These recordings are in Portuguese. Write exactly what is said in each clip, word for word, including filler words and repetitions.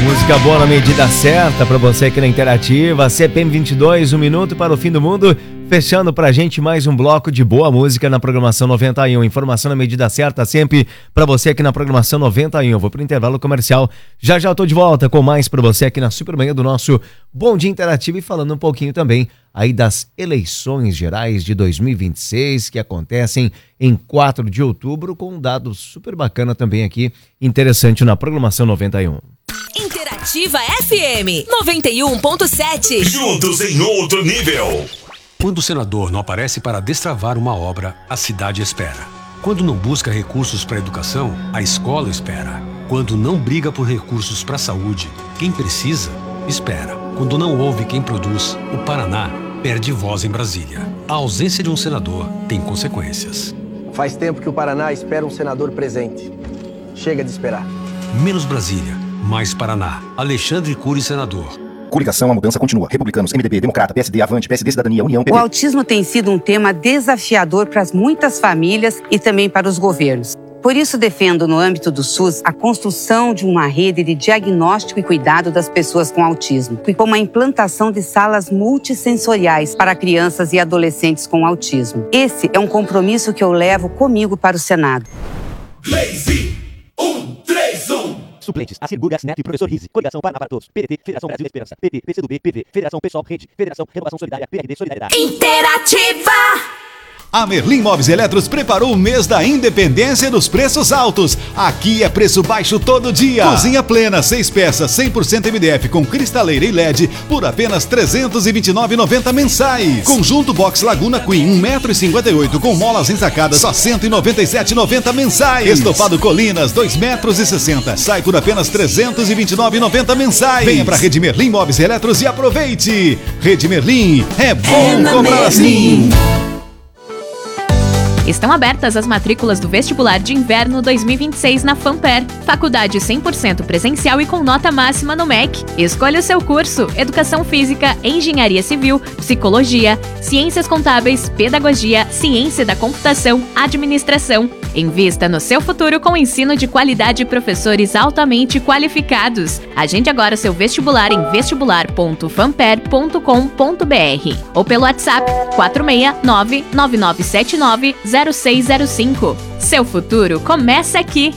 Música boa na medida certa pra você aqui na Interativa. C P M vinte e dois, um minuto para o fim do mundo. Fechando pra gente mais um bloco de boa música na programação noventa e um. Informação na medida certa sempre pra você aqui na programação noventa e um. Eu vou pro intervalo comercial. Já já eu tô de volta com mais pra você aqui na Supermanhã do nosso Bom Dia Interativo e falando um pouquinho também aí das eleições gerais de dois mil e vinte e seis que acontecem em quatro de outubro com um dado super bacana também aqui, interessante na programação noventa e um. Interativa F M noventa e um ponto sete. Juntos em outro nível. Quando o senador não aparece para destravar uma obra, a cidade espera. Quando não busca recursos para a educação, a escola espera. Quando não briga por recursos para a saúde, quem precisa, espera. Quando não ouve quem produz, o Paraná perde voz em Brasília. A ausência de um senador tem consequências. Faz tempo que o Paraná espera um senador presente. Chega de esperar. Menos Brasília, mais Paraná. Alexandre Cury, senador. Coligação, a mudança continua. Republicanos, M D B, Democrata, P S D, Avante, P S D, Cidadania, União, P P. O autismo tem sido um tema desafiador para muitas famílias e também para os governos. Por isso, defendo, no âmbito do SUS, a construção de uma rede de diagnóstico e cuidado das pessoas com autismo, e como a implantação de salas multissensoriais para crianças e adolescentes com autismo. Esse é um compromisso que eu levo comigo para o Senado. Lazy, um, três, um. Suplentes, Acir Burgas, Neto e Professor Rizzi. Coligação Paraná para Todos. P D T, Federação Brasil Esperança. P T, P C do B, P V, Federação Pessoal, Rede, Federação Renovação Solidária, P R D, Solidariedade. Interativa! A Merlin Móveis e Eletros preparou o mês da independência dos preços altos. Aqui é preço baixo todo dia. Cozinha plena, seis peças, cem por cento M D F com cristaleira e L E D por apenas trezentos e vinte e nove reais e noventa centavos mensais. Conjunto Box Laguna Queen, um metro e cinquenta e oito com molas ensacadas, só cento e noventa e sete reais e noventa centavos mensais. Estofado Colinas, dois metros e sessenta, sai por apenas trezentos e vinte e nove reais e noventa centavos mensais. Venha pra Rede Merlin Móveis e Eletros e aproveite. Rede Merlin, é bom é comprar assim. Estão abertas as matrículas do Vestibular de Inverno dois mil e vinte e seis na Famper. Faculdade cem por cento presencial e com nota máxima no M E C. Escolha o seu curso: Educação Física, Engenharia Civil, Psicologia, Ciências Contábeis, Pedagogia, Ciência da Computação, Administração. Invista no seu futuro com ensino de qualidade e professores altamente qualificados. Agende agora seu vestibular em vestibular ponto famper ponto com ponto br ou pelo WhatsApp quatro seis nove, nove nove sete nove, zero seis zero cinco. Seu futuro começa aqui.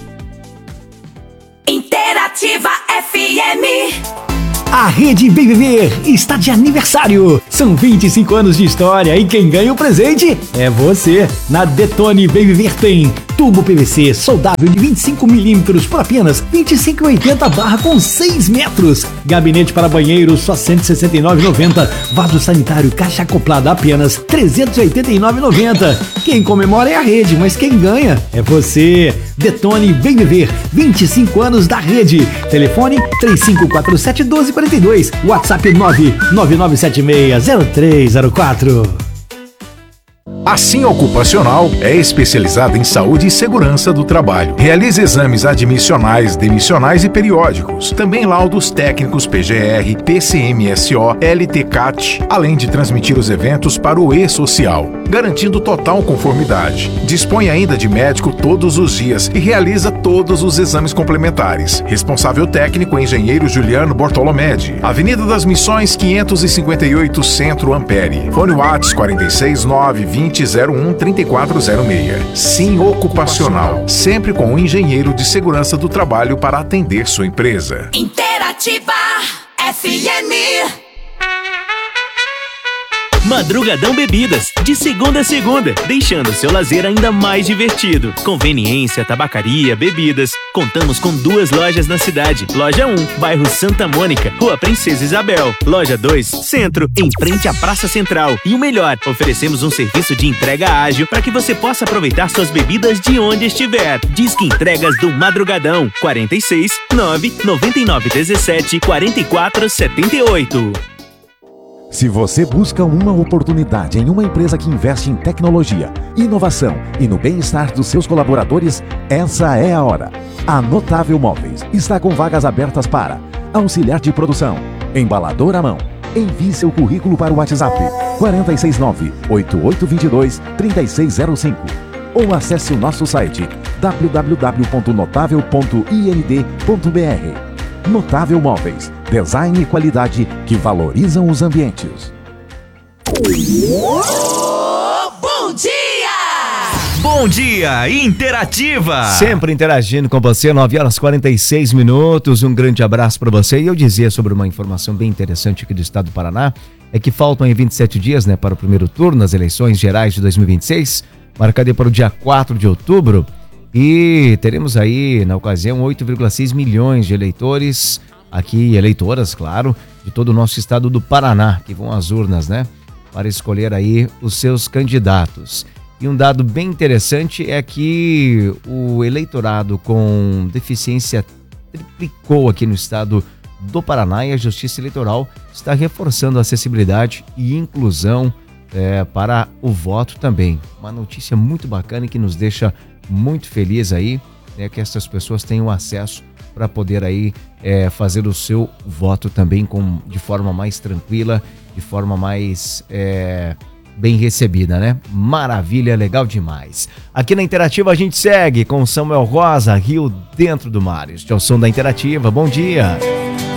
Interativa F M. A Rede Bem Viver está de aniversário. São vinte e cinco anos de história e quem ganha o presente é você. Na Detone Bem Viver tem tubo P V C soldável de vinte e cinco milímetros por apenas vinte e cinco reais e oitenta centavos barra com seis metros. Gabinete para banheiro só cento e sessenta e nove reais e noventa centavos. Vaso sanitário caixa acoplada apenas trezentos e oitenta e nove reais e noventa centavos. Quem comemora é a Rede, mas quem ganha é você. Detone Bem Viver, vinte e cinco anos da Rede. Telefone três cinco quatro sete, um dois quatro dois. WhatsApp nove nove nove sete seis, zero três zero quatro. A Sim Ocupacional é especializada em saúde e segurança do trabalho. Realiza exames admissionais, demissionais e periódicos. Também laudos técnicos P G R, P C M S O, L T C A T, além de transmitir os eventos para o E-Social, garantindo total conformidade. Dispõe ainda de médico todos os dias e realiza todos os exames complementares. Responsável técnico é engenheiro Juliano Bortolomedi. Avenida das Missões quinhentos e cinquenta e oito, Centro, Ampere. Fone WhatsApp quatro seis nove, vinte, zero um, trinta e quatro zero seis. Sim Ocupacional, sempre com um engenheiro de segurança do trabalho para atender sua empresa. Interativa F M. Madrugadão Bebidas, de segunda a segunda, deixando seu lazer ainda mais divertido. Conveniência, tabacaria, bebidas. Contamos com duas lojas na cidade. Loja um, bairro Santa Mônica, Rua Princesa Isabel. Loja dois, Centro, em frente à Praça Central. E o melhor, oferecemos um serviço de entrega ágil para que você possa aproveitar suas bebidas de onde estiver. Disque entregas do Madrugadão, quarenta e seis, nove, noventa e nove, dezessete, quarenta e quatro, setenta e oito. Se você busca uma oportunidade em uma empresa que investe em tecnologia, inovação e no bem-estar dos seus colaboradores, essa é a hora. A Notável Móveis está com vagas abertas para auxiliar de produção, embalador à mão. Envie seu currículo para o WhatsApp quatro seis nove, oito oito dois dois, três seis zero cinco ou acesse o nosso site w w w ponto notável ponto i n d ponto b r. Notável Móveis, design e qualidade que valorizam os ambientes. Bom dia! Bom dia, Interativa! Sempre interagindo com você, nove horas e quarenta e seis minutos. Um grande abraço para você. E eu dizia sobre uma informação bem interessante aqui do estado do Paraná, é que faltam aí vinte e sete dias, né, para o primeiro turno nas eleições gerais de dois mil e vinte e seis, marcado para o dia quatro de outubro. E teremos aí, na ocasião, oito vírgula seis milhões de eleitores, aqui, eleitoras, claro, de todo o nosso estado do Paraná, que vão às urnas, né, para escolher aí os seus candidatos. E um dado bem interessante é que o eleitorado com deficiência triplicou aqui no estado do Paraná e a Justiça Eleitoral está reforçando a acessibilidade e inclusão é, para o voto também. Uma notícia muito bacana e que nos deixa muito feliz aí, né, que essas pessoas tenham acesso para poder aí é, fazer o seu voto também com, de forma mais tranquila, de forma mais... É, bem recebida, né? Maravilha, legal demais. Aqui na Interativa a gente segue com Samuel Rosa, Rio Dentro do Mar. Este é o som da Interativa. Bom dia.